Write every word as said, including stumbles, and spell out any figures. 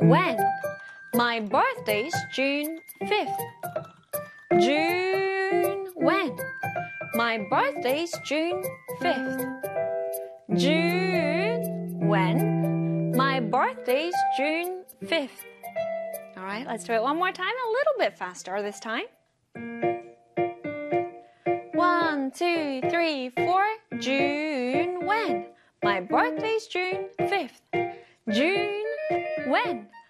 when? My birthday's June fifth. June when? My birthday's June fifth. June when? My birthday's June fifth. All right, let's do it one more time, a little bit faster this time. One, two, three, four. June when? My birthday's June fifth. June when?